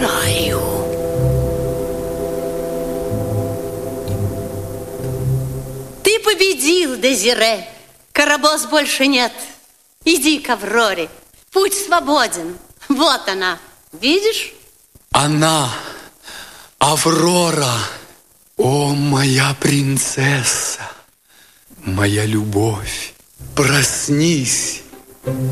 умираю. Ты победил, Дезире. Карабос больше нет. Иди к Авроре. Путь свободен. Вот она. Видишь? Она, Аврора. О, моя принцесса, моя любовь, проснись.